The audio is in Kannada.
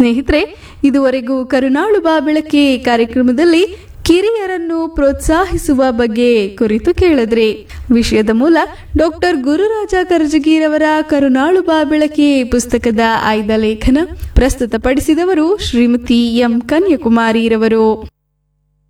ಸ್ನೇಹಿತರೆ, ಇದುವರೆಗೂ ಕರುನಾಳು ಬಾ ಬೆಳಕೆ ಕಾರ್ಯಕ್ರಮದಲ್ಲಿ ಕಿರಿಯರನ್ನು ಪ್ರೋತ್ಸಾಹಿಸುವ ಬಗ್ಗೆ ಕುರಿತು ಕೇಳಿದ್ರಿ. ವಿಷಯದ ಮೂಲ ಡಾಕ್ಟರ್ ಗುರುರಾಜ ಕರ್ಜಗಿರವರ ಕರುನಾಳು ಬಾ ಬೆಳಕೆ ಪುಸ್ತಕದ ಆಯ್ದ ಲೇಖನ. ಪ್ರಸ್ತುತಪಡಿಸಿದವರು ಶ್ರೀಮತಿ ಎಂ ಕನ್ಯಾಕುಮಾರಿರವರು.